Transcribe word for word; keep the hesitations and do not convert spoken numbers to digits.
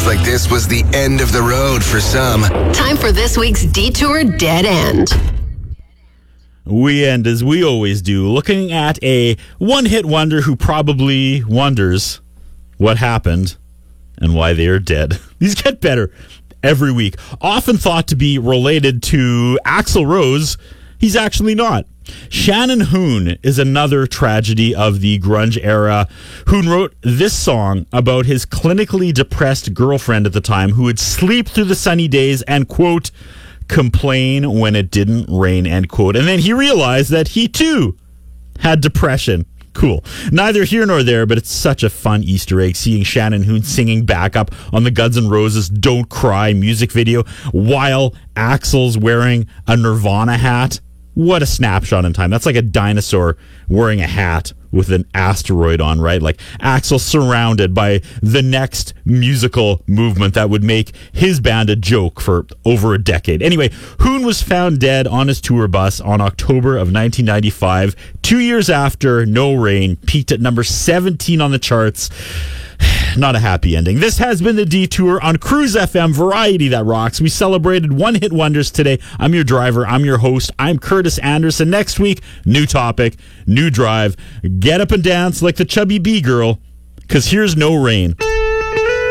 Looks like this was the end of the road for some. Time for this week's Detour Dead End. We end, as we always do, looking at a one-hit wonder who probably wonders what happened and why they are dead. These get better every week. Often thought to be related to Axl Rose, he's actually not. Shannon Hoon is another tragedy of the grunge era. Hoon wrote this song about his clinically depressed girlfriend at the time who would sleep through the sunny days and, quote, complain when it didn't rain, end quote. And then he realized that he too had depression. Cool. Neither here nor there, but it's such a fun Easter egg seeing Shannon Hoon singing backup on the Guns N' Roses Don't Cry music video while Axl's wearing a Nirvana hat. What a snapshot in time. That's like a dinosaur wearing a hat with an asteroid on, right? Like Axl surrounded by the next musical movement that would make his band a joke for over a decade. Anyway, Hoon was found dead on his tour bus on October of nineteen ninety-five, two years after No Rain peaked at number seventeen on the charts. Not a happy ending. This has been the Detour on Cruise F M, variety that rocks. We celebrated one-hit wonders today. I'm your driver. I'm your host. I'm Curtis Anderson. Next week, new topic, new drive. Get up and dance like the chubby bee girl, because here's No Rain.